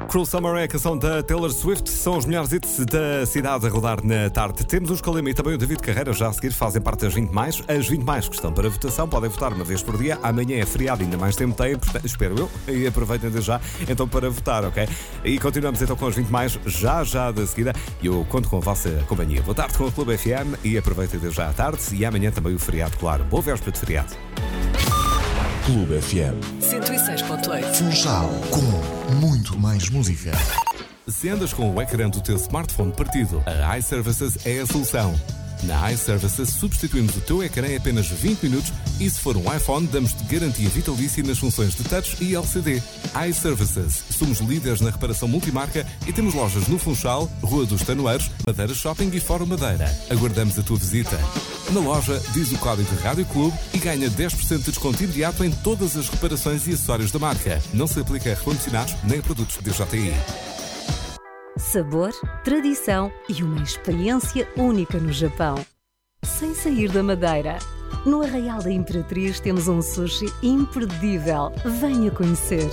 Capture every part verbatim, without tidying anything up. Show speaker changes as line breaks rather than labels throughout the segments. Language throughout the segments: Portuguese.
Cruel Summer é a canção da Taylor Swift. São os melhores hits da cidade a rodar na tarde. Temos os Calema e também o David Carreira já a seguir, fazem parte das vinte mais. As vinte mais que estão para votação, podem votar uma vez por dia. Amanhã é feriado, ainda mais tempo tem, espero eu, e aproveitem de já então para votar, ok? E continuamos então com as vinte mais, já já da seguida. E eu conto com a vossa companhia. Boa tarde com o Clube F M e aproveitem de já à tarde. E amanhã também o feriado, claro. Boa véspera de feriado.
Clube F M
cento e seis ponto oito.
Funchal, com muito mais música.
Se andas com o ecrã do teu smartphone partido, a iServices é a solução. Na iServices substituímos o teu ecrã em apenas vinte minutos e se for um iPhone damos-te garantia vitalícia nas funções de touch e L C D. iServices. Somos líderes na reparação multimarca e temos lojas no Funchal, Rua dos Tanoeiros, Madeira Shopping e Fórum Madeira. Aguardamos a tua visita. Na loja, diz o código de Rádio Clube e ganha dez por cento de desconto imediato em todas as reparações e acessórios da marca. Não se aplica a recondicionados nem a produtos D J I.
Sabor, tradição e uma experiência única no Japão. Sem sair da Madeira. No Arraial da Imperatriz temos um sushi imperdível. Venha conhecer.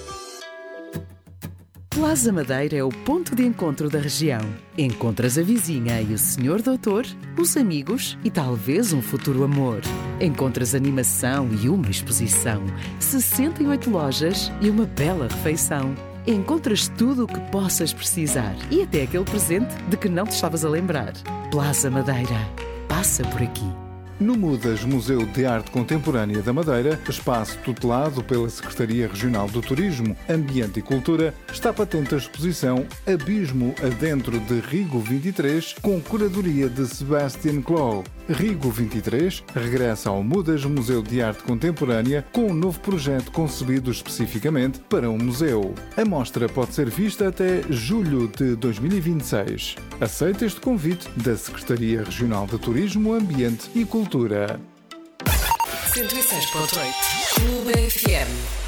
Plaza Madeira é o ponto de encontro da região. Encontras a vizinha e o senhor doutor, os amigos e talvez um futuro amor. Encontras animação e uma exposição, sessenta e oito lojas e uma bela refeição. Encontras tudo o que possas precisar e até aquele presente de que não te estavas a lembrar. Plaza Madeira. Passa por aqui.
No MUDAS, Museu de Arte Contemporânea da Madeira, espaço tutelado pela Secretaria Regional do Turismo, Ambiente e Cultura, está patente a exposição Abismo Adentro de Rigo vinte e três, com curadoria de Sebastian Clow. Rigo vinte e três regressa ao MUDAS, Museu de Arte Contemporânea, com um novo projeto concebido especificamente para um museu. A mostra pode ser vista até julho de dois mil e vinte e seis. Aceita este convite da Secretaria Regional de Turismo, Ambiente e Cultura.
cento e seis ponto oito. Clube F M.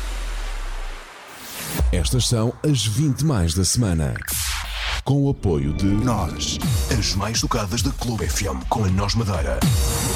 Estas são as vinte mais da semana. Com o apoio de
Nós, as mais tocadas da Clube F M com a Nós Madeira.